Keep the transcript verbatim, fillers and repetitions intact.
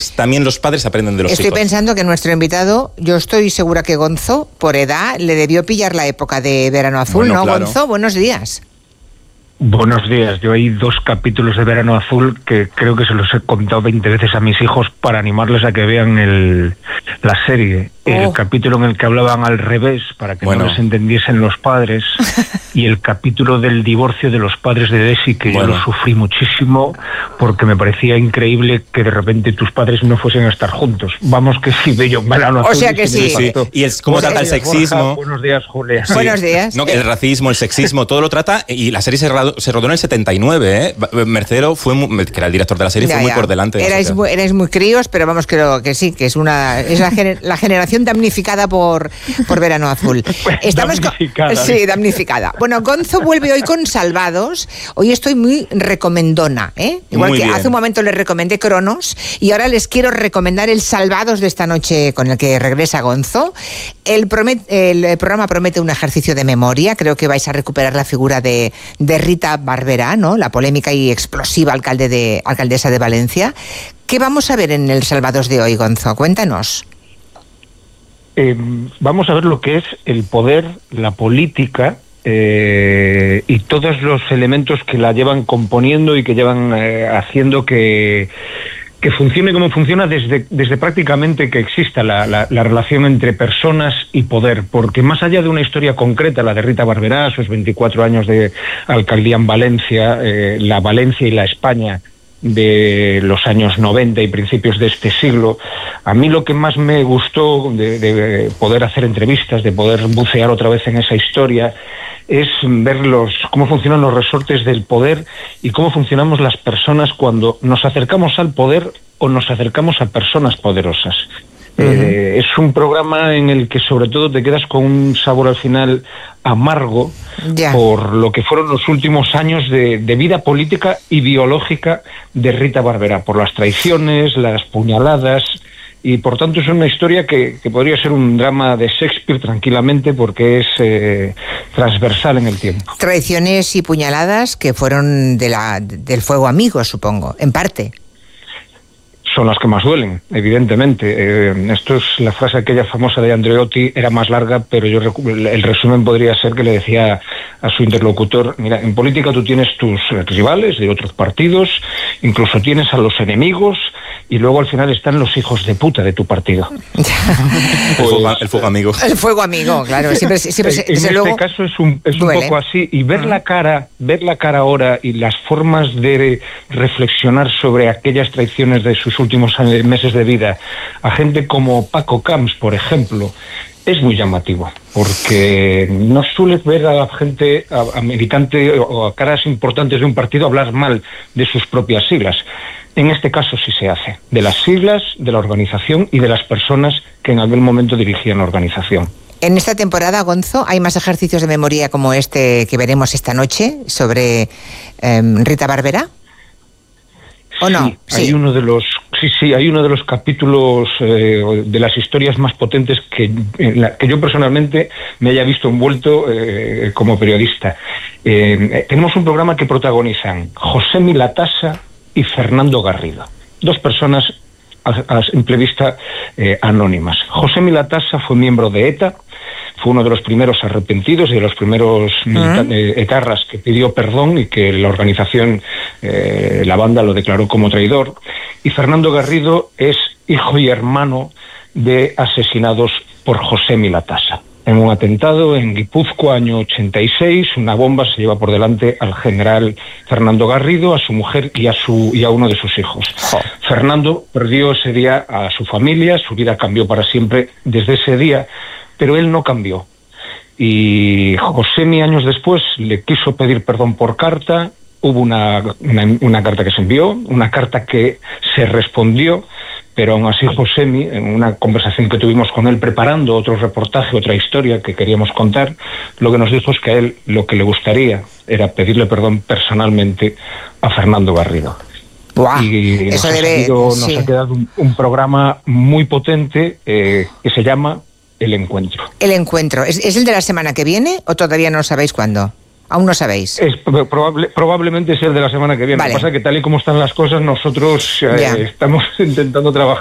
también los padres aprenden de los estoy hijos. Estoy pensando que nuestro invitado, yo estoy segura que Gonzo, por edad, le debió pillar la época de Verano Azul, bueno, ¿no, claro. Gonzo? Buenos días. Buenos días. Yo hay dos capítulos de Verano Azul que creo que se los he contado veinte veces a mis hijos para animarles a que vean el, la serie. Oh. El capítulo en el que hablaban al revés para que bueno. no les entendiesen los padres y el capítulo del divorcio de los padres de Desi, que bueno. yo lo sufrí muchísimo porque me parecía increíble que de repente tus padres no fuesen a estar juntos. Vamos que sí, bello Verano Azul. O sea que sí. sí. Y el, cómo trata el sexismo. Borja, buenos días, Julia. Sí. Buenos días. No, el racismo, el sexismo, todo lo trata, y la serie se se rodó en el setenta y nueve, ¿eh? Mercedero fue muy, que era el director de la serie, ya, fue muy ya. por delante. Erais, o sea, muy, erais muy críos, pero vamos, creo que sí, que es una es la, gener, la generación damnificada por, por Verano Azul. Estamos damnificada. Con, sí, damnificada. Bueno, Gonzo vuelve hoy con Salvados. Hoy estoy muy recomendona, ¿eh? Igual muy que bien. Hace un momento les recomendé Cronos y ahora les quiero recomendar el Salvados de esta noche con el que regresa Gonzo. El, promet, el programa promete un ejercicio de memoria. Creo que vais a recuperar la figura de, de Rita Barberá, ¿no? La polémica y explosiva alcalde de, alcaldesa de Valencia. ¿Qué vamos a ver en el Salvados de hoy, Gonzo? Cuéntanos. Eh, vamos a ver lo que es el poder, la política eh, y todos los elementos que la llevan componiendo y que llevan eh, haciendo que... que funcione como funciona desde, desde prácticamente que exista la, la, la relación entre personas y poder, porque más allá de una historia concreta, la de Rita Barberá, sus veinticuatro años de alcaldía en Valencia, eh, la Valencia y la España de los años noventa y principios de este siglo, a mí lo que más me gustó de, de poder hacer entrevistas, de poder bucear otra vez en esa historia, es ver los, cómo funcionan los resortes del poder y cómo funcionamos las personas cuando nos acercamos al poder o nos acercamos a personas poderosas. Uh-huh. Eh, es un programa en el que sobre todo te quedas con un sabor al final amargo yeah. por lo que fueron los últimos años de, de vida política y biológica de Rita Barberá, por las traiciones, las puñaladas. Y por tanto es una historia que, que podría ser un drama de Shakespeare tranquilamente porque es eh, transversal en el tiempo. Traiciones y puñaladas que fueron de la, del fuego amigo, supongo, en parte. Son las que más duelen, evidentemente. Eh, esto es la frase aquella famosa de Andreotti, era más larga, pero yo el resumen podría ser que le decía a su interlocutor, mira, en política tú tienes tus rivales de otros partidos, incluso tienes a los enemigos, y luego al final están los hijos de puta de tu partido. Pues, el, fuego, el fuego amigo. El fuego amigo, claro. Siempre, siempre, en este luego caso es un, es un poco así, y ver uh-huh. la cara, ver la cara ahora y las formas de reflexionar sobre aquellas traiciones de sus últimos meses de vida a gente como Paco Camps, por ejemplo, es muy llamativo, porque no sueles ver a la gente, a, a militante o a caras importantes de un partido hablar mal de sus propias siglas. En este caso sí se hace, de las siglas, de la organización y de las personas que en aquel momento dirigían la organización. En esta temporada, Gonzo, ¿hay más ejercicios de memoria como este que veremos esta noche sobre eh, Rita Barberá? ¿O no? Sí, sí, hay uno de los sí sí hay uno de los capítulos eh, de las historias más potentes que, en la, que yo personalmente me haya visto envuelto eh, como periodista. Eh, tenemos un programa que protagonizan Josemi Latasa y Fernando Garrido, dos personas a, a simple vista eh, anónimas. Josemi Latasa fue miembro de ETA, fue uno de los primeros arrepentidos y de los primeros uh-huh. eh, etarras que pidió perdón y que la organización, eh, la banda lo declaró como traidor. Y Fernando Garrido es hijo y hermano de asesinados por Josemi Latasa. En un atentado en Guipúzcoa, año ochenta y seis, una bomba se lleva por delante al general Fernando Garrido, a su mujer y a, su, y a uno de sus hijos. Oh. Fernando perdió ese día a su familia, su vida cambió para siempre desde ese día, pero él no cambió. Y Josemi, años después, le quiso pedir perdón por carta. Hubo una, una, una carta que se envió, una carta que se respondió, pero aún así Josemi, en una conversación que tuvimos con él preparando otro reportaje, otra historia que queríamos contar, lo que nos dijo es que a él lo que le gustaría era pedirle perdón personalmente a Fernando Garrido. Buah, y nos, eso ha, debe, salido, sí. nos ha quedado un, un programa muy potente eh, que se llama El Encuentro. El Encuentro. ¿Es, ¿Es el de la semana que viene o todavía no sabéis cuándo? Aún no sabéis. Es probable, probablemente sea el de la semana que viene. Vale. Lo que pasa es que tal y como están las cosas, nosotros eh, estamos intentando trabajar